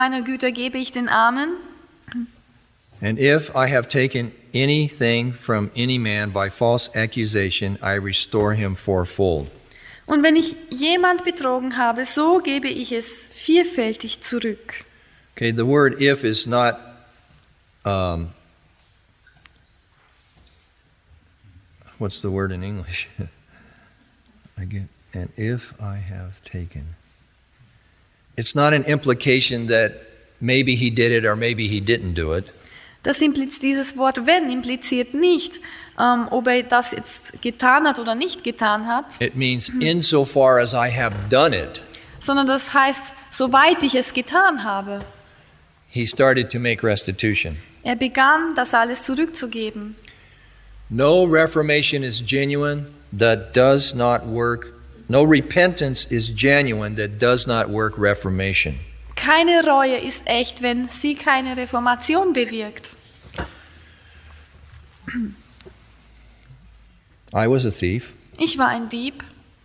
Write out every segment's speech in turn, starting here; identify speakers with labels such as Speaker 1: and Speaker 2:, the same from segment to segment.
Speaker 1: Meiner Güter gebe ich den Armen.
Speaker 2: And if I have taken anything from any man by false accusation, I restore him fourfold.
Speaker 1: Und wenn ich jemand betrogen habe, so gebe ich es vierfältig zurück.
Speaker 2: Okay, the word if is not what's the word in English? And if I have taken. It's not an implication that maybe he did it or maybe he didn't do it.
Speaker 1: Dieses Wort wenn impliziert nicht, ob er das jetzt getan hat oder nicht getan hat.
Speaker 2: It means insofar as I have done it.
Speaker 1: Sondern das heißt, soweit ich es getan habe.
Speaker 2: He started to make restitution.
Speaker 1: Er begann, das alles zurückzugeben.
Speaker 2: No reformation is genuine that does not work. No repentance is genuine that does not work reformation.
Speaker 1: Keine Reue ist echt, wenn sie keine Reformation bewirkt.
Speaker 2: I was a thief.
Speaker 1: Ich war ein Dieb.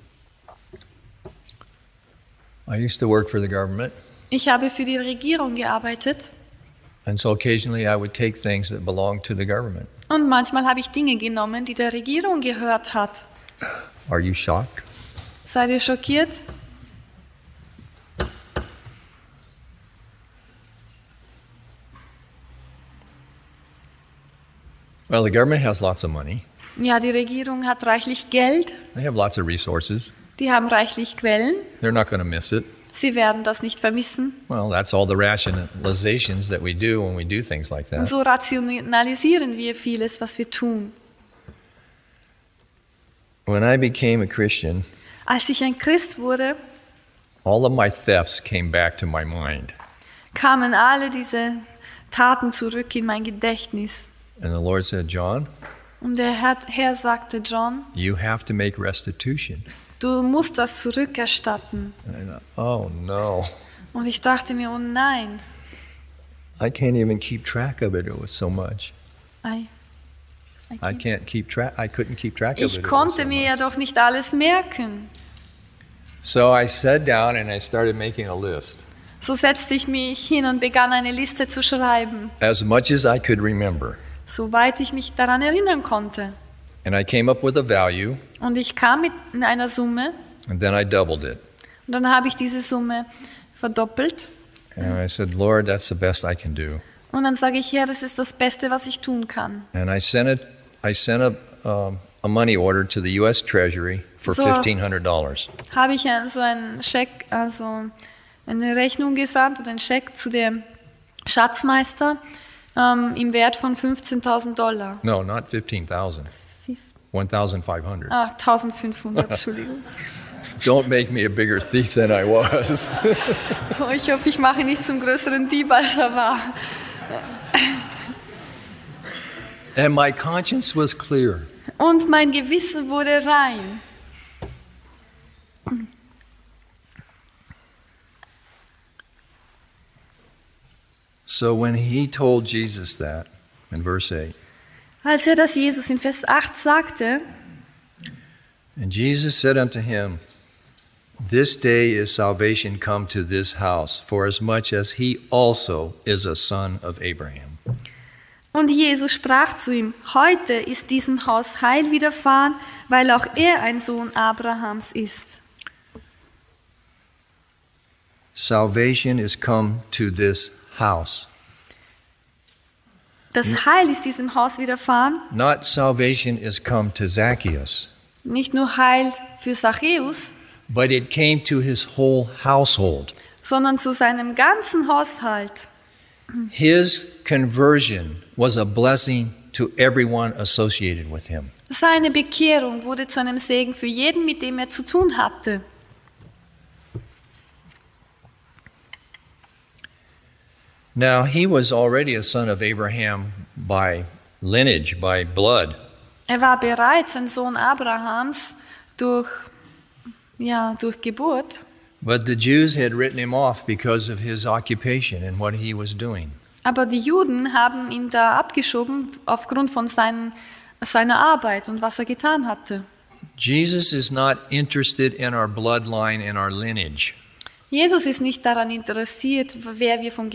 Speaker 2: I used to work for the government.
Speaker 1: Ich habe für die Regierung gearbeitet.
Speaker 2: And so occasionally I would take things that belonged to the government.
Speaker 1: Und manchmal habe ich Dinge genommen, die der Regierung gehört hat.
Speaker 2: Are you shocked?
Speaker 1: Seid ihr schockiert?
Speaker 2: Well, the government has lots of money.
Speaker 1: Ja, die Regierung hat reichlich Geld.
Speaker 2: They have lots of resources.
Speaker 1: Die haben reichlich Quellen.
Speaker 2: They're not going to miss it.
Speaker 1: Sie werden das nicht vermissen.
Speaker 2: Well, that's all the rationalizations that we do when we do things like
Speaker 1: Und
Speaker 2: that.
Speaker 1: so rationalisieren wir vieles, was wir tun.
Speaker 2: When I became a Christian,
Speaker 1: Als ich ein Christ wurde,
Speaker 2: all of my thefts came back to my mind.
Speaker 1: kamen alle diese Taten zurück in mein Gedächtnis.
Speaker 2: And the Lord said, John,
Speaker 1: Und der Herr sagte, John,
Speaker 2: you have to make restitution.
Speaker 1: du musst das zurückerstatten.
Speaker 2: And I thought, oh no,
Speaker 1: Und ich dachte mir, oh nein,
Speaker 2: I can't even keep track of it. It was so much. I couldn't keep track of it.
Speaker 1: ich
Speaker 2: It was
Speaker 1: konnte
Speaker 2: so
Speaker 1: mir ja
Speaker 2: much.
Speaker 1: doch nicht alles merken.
Speaker 2: So I sat down and I started making a list.
Speaker 1: So setzte ich mich hin und begann eine Liste zu schreiben,
Speaker 2: As much as I could remember.
Speaker 1: soweit ich mich daran erinnern konnte.
Speaker 2: And I came up with a value,
Speaker 1: Und ich kam mit einer Summe
Speaker 2: and then I doubled it.
Speaker 1: und dann habe ich diese Summe verdoppelt.
Speaker 2: And I said, Lord, that's the best I can do.
Speaker 1: Und dann sage ich, Herr, das ist das Beste, was ich tun kann.
Speaker 2: And I sent a money order to the U.S. Treasury for
Speaker 1: So-
Speaker 2: $1,500.
Speaker 1: Habe ich so einen Scheck, also eine Rechnung gesandt oder einen Scheck zu dem Schatzmeister im Wert von $15.000.
Speaker 2: No, not 15,000. 1,500.
Speaker 1: 1.500, Entschuldigung.
Speaker 2: Don't make me a bigger thief than I was.
Speaker 1: Oh, ich hoffe, ich mache ihn nicht zum größeren Dieb, als er war.
Speaker 2: And my conscience was clear.
Speaker 1: Und mein Gewissen wurde rein.
Speaker 2: So when he told Jesus that, in verse 8,
Speaker 1: Als das Jesus in Vers 8 sagte,
Speaker 2: and Jesus said unto him, This day is salvation come to this house, for as much as he also is a son of Abraham.
Speaker 1: und Jesus sprach zu ihm, heute ist diesem Haus Heil widerfahren, weil auch er ein Sohn Abrahams ist.
Speaker 2: Salvation is come to this house.
Speaker 1: Das Heil ist diesem Haus widerfahren,
Speaker 2: Not salvation is come to Zacchaeus,
Speaker 1: nicht nur Heil für Zachäus,
Speaker 2: but it came to his whole household.
Speaker 1: sondern zu seinem ganzen Haushalt.
Speaker 2: His conversion was a blessing to everyone associated with him.
Speaker 1: Seine Bekehrung wurde zu einem Segen für jeden, mit dem er zu tun hatte.
Speaker 2: Now, he was already a son of Abraham by lineage, by blood.
Speaker 1: Er war bereits ein Sohn Abrahams durch Geburt.
Speaker 2: But the Jews had written him off because of his occupation and what he was doing.
Speaker 1: Aber die Juden haben ihn da abgeschoben aufgrund von seiner Arbeit und was er getan hatte.
Speaker 2: Jesus is not interested in our bloodline and our lineage.
Speaker 1: Jesus ist nicht daran interessiert, wer wir von